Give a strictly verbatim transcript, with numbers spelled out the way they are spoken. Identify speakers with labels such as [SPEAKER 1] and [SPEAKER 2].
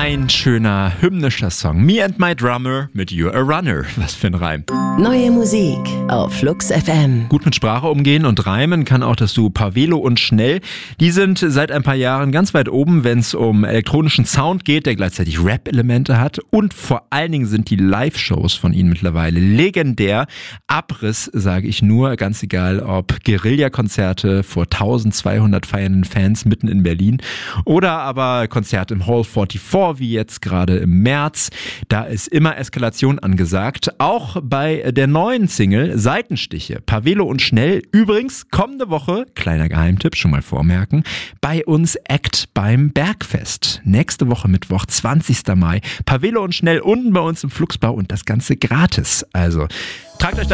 [SPEAKER 1] Ein schöner hymnischer Song. Me and my drummer mit You're a Runner. Was für ein Reim.
[SPEAKER 2] Neue Musik auf Flux F M.
[SPEAKER 1] Gut mit Sprache umgehen und reimen kann auch das Duo Pavelo und Schnell. Die sind seit ein paar Jahren ganz weit oben, wenn es um elektronischen Sound geht, der gleichzeitig Rap-Elemente hat. Und vor allen Dingen sind die Live-Shows von ihnen mittlerweile legendär. Abriss, sage ich nur, ganz egal ob Guerilla-Konzerte vor zwölfhundert feiernden Fans mitten in Berlin oder aber Konzerte im Hall vierundvierzig, wie jetzt gerade im März. Da ist immer Eskalation angesagt. Auch bei der neuen Single Seitenstiche, Pavelo und Schnell. Übrigens, kommende Woche, kleiner Geheimtipp, schon mal vormerken, bei uns Act beim Bergfest. Nächste Woche Mittwoch, zwanzigster Mai. Pavelo und Schnell unten bei uns im Fluxbau und das Ganze gratis. Also, tragt euch das